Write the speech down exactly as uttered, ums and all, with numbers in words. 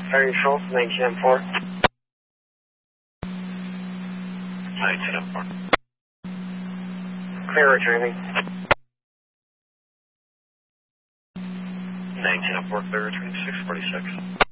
Fire Control, nineteen M four. nineteen M four. Clear returning. nineteen M four, clear returning six forty-six.